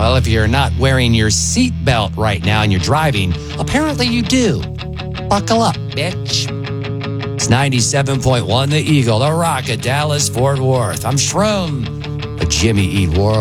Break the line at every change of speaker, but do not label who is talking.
Well, if you're not wearing your seatbelt right now and you're driving, apparently you do. Buckle up, bitch. It's 97.1 The Eagle, The Rock at Dallas, Fort Worth. I'm Shroom, a Jimmy Eat World.